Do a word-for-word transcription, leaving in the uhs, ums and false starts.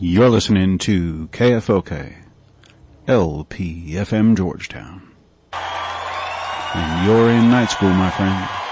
You're listening to K F O K, L P F M Georgetown. And you're in night school, my friend.